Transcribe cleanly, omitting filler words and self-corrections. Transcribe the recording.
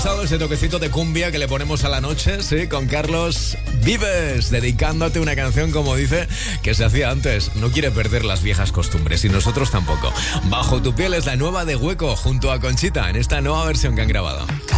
gustado ese toquecito de cumbia que le ponemos a la noche, sí, con Carlos Vives, dedicándote una canción, como dice, que se hacía antes. No quiere perder las viejas costumbres y nosotros tampoco. Bajo tu piel es la nueva de Hueco junto a Conchita en esta nueva versión que han grabado.